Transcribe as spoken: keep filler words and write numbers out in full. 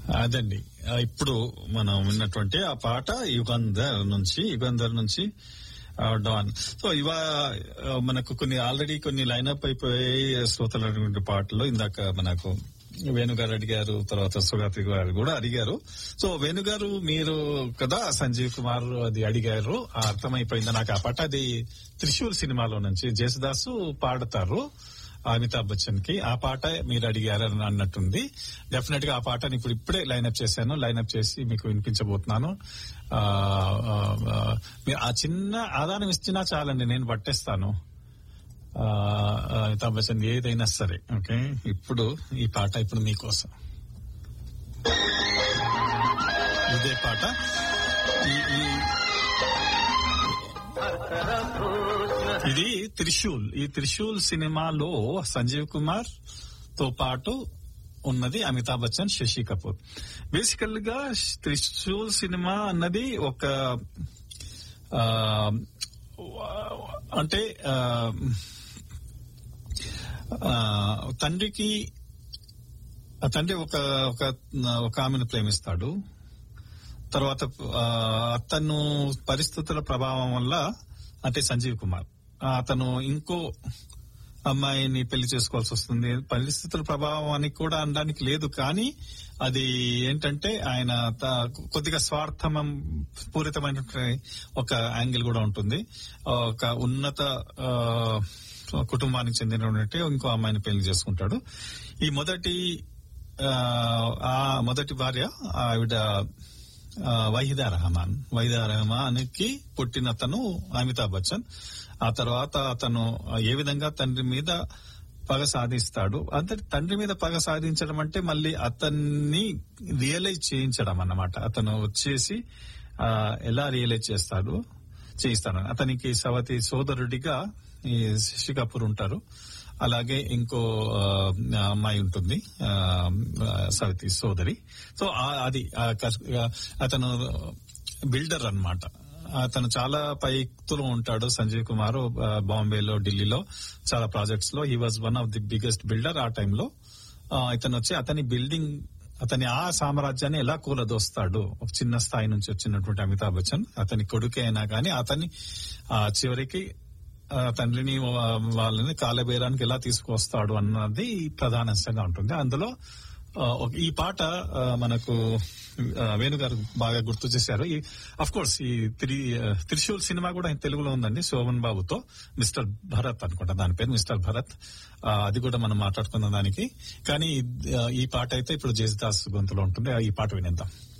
అదండి ఇప్పుడు మనం విన్నటువంటి ఆ పాట యుగంధర్ నుంచి యుగంధర్ నుంచి డాన్. సో ఇవా మనకు కొన్ని ఆల్రెడీ కొన్ని లైనప్ అయిపోయాయి శ్రోతలైనటువంటి పాటలు. ఇందాక మనకు వేణుగారు అడిగారు, తర్వాత సుగాత్రి గారు కూడా అడిగారు. సో వేణుగారు మీరు కదా సంజీవ్ కుమార్ అది అడిగారు, అర్థమైపోయింది నాకు. ఆ పాట అది త్రిశూల్ సినిమాలో నుంచి జేసుదాసు పాడతారు అమితాబ్ బచ్చన్ కి. ఆ పాట మీరు అడిగారని అన్నట్టుంది. డెఫినెట్ గా ఆ పాటని ఇప్పుడు ఇప్పుడే లైనప్ చేశాను, లైనప్ చేసి మీకు వినిపించబోతున్నాను. ఆ చిన్న ఆదానం ఇచ్చినా చాలండి, నేను పట్టేస్తాను అమితాబ్ బచ్చన్ ఏదైనా సరే. ఓకే, ఇప్పుడు ఈ పాట ఇప్పుడు మీకోసం. ఇదే పాట. ఇది త్రిశూల్. ఈ త్రిశూల్ సినిమాలో సంజీవ్ కుమార్ తో పాటు ఉన్నది అమితాబ్ బచ్చన్, శశి కపూర్. బేసికల్ గా త్రిశూల్ సినిమా అన్నది ఒక అంటే తండ్రికి తండ్రి ఒక ఒక ఆమెను ప్రేమిస్తాడు. తర్వాత అతను పరిస్థితుల ప్రభావం వల్ల, అంటే సంజీవ్ కుమార్ అతను ఇంకో అమ్మాయిని పెళ్లి చేసుకోవాల్సి వస్తుంది. పరిస్థితుల ప్రభావం అని కూడా అనడానికి లేదు, కానీ అది ఏంటంటే ఆయన కొద్దిగా స్వార్థం పూరితమైన ఒక యాంగిల్ కూడా ఉంటుంది. ఒక ఉన్నత కుటుంబానికి చెందినటువంటి ఇంకో అమ్మాయిని పెళ్లి చేసుకుంటాడు. ఈ మొదటి ఆ మొదటి భార్య ఆవిడ వహీదా రెహమాన్. వహీదా రెహమాన్కి పుట్టినతను అమితాబ్ బచ్చన్. ఆ తర్వాత అతను ఏ విధంగా తండ్రి మీద పగ సాధిస్తాడు. అంటే తండ్రి మీద పగ సాధించడం అంటే మళ్ళీ అతన్ని రియలైజ్ చేయించడం అన్నమాట. అతను వచ్చేసి ఎలా రియలైజ్ చేస్తాడు చేయిస్తాడు. అతనికి సవతి సోదరుడిగా ఈ శశి కపూర్ ఉంటారు. అలాగే ఇంకో అమ్మాయి ఉంటుంది, సవితి సోదరి. సో అది అతను బిల్డర్ అన్నమాట. అతను చాలా పై ఎత్తులో ఉంటాడు సంజీవ్ కుమార్. బాంబేలో, ఢిల్లీలో చాలా ప్రాజెక్ట్స్ లో he was one of the biggest builder ఆ టైంలో. ఇతను వచ్చి అతని బిల్డింగ్, అతని ఆ సామ్రాజ్యాన్ని ఎలా కూలదోస్తాడు. ఒక చిన్న స్థాయి నుంచి వచ్చినటువంటి అమితాబ్ బచ్చన్ అతని కొడుకే అయినా కానీ అతన్ని చివరికి తండ్రిని వాళ్ళని కాలబేరానికి ఎలా తీసుకొస్తాడు అన్నది ప్రధానంగా ఉంటుంది. అందులో ఈ పాట మనకు వేణుగారు బాగా గుర్తు చేశారు. ఈ అఫ్ కోర్స్ ఈ త్రి త్రిశూల్ సినిమా కూడా తెలుగులో ఉందండి, శోభన్ బాబుతో. మిస్టర్ భరత్ అనుకుంటా దాని పేరు, మిస్టర్ భరత్. అది కూడా మనం మాట్లాడుకున్న దానికి. కానీ ఈ పాట అయితే ఇప్పుడు జేసుదాస్ గొంతులో ఉంటుంది. ఈ పాట వినేద్దాం.